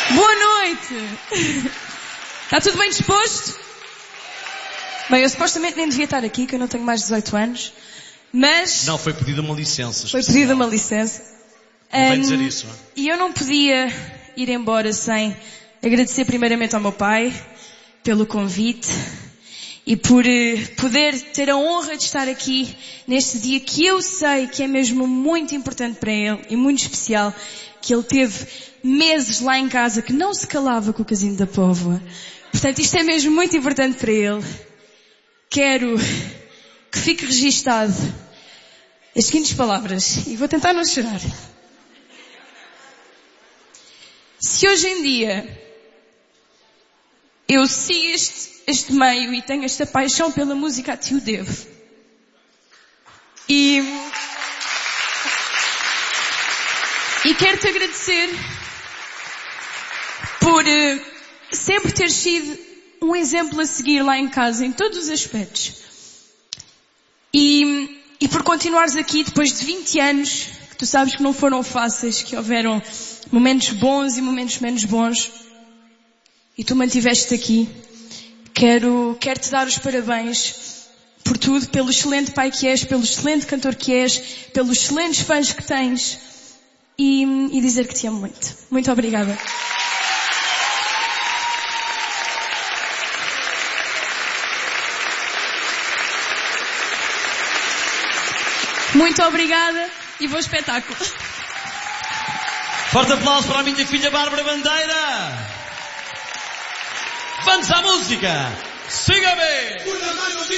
Boa noite! Está tudo bem disposto? Bem, eu supostamente nem devia estar aqui, que eu não tenho mais de 18 anos, mas... Não, foi pedida uma licença. Foi pedida uma licença. Convém dizer isso, não é? E eu não podia ir embora sem agradecer primeiramente ao meu pai pelo convite e por poder ter a honra de estar aqui neste dia que eu sei que é mesmo muito importante para ele e muito especial, que ele teve meses lá em casa que não se calava com o casinho da Póvoa. Portanto, isto é mesmo muito importante para ele. Quero que fique registado as seguintes palavras, e vou tentar não chorar. Se hoje em dia eu sigo este meio e tenho esta paixão pela música, a ti o devo. E quero-te agradecer por sempre ter sido um exemplo a seguir lá em casa, em todos os aspectos. E por continuares aqui depois de 20 anos, que tu sabes que não foram fáceis, que houveram momentos bons e momentos menos bons, e tu mantiveste-te aqui. Quero-te dar os parabéns por tudo, pelo excelente pai que és, pelo excelente cantor que és, pelos excelentes fãs que tens, e dizer que te amo muito. Muito obrigada. Muito obrigada e bom espetáculo. Forte aplauso para a minha filha Bárbara Bandeira. Vamos à música. Siga-me.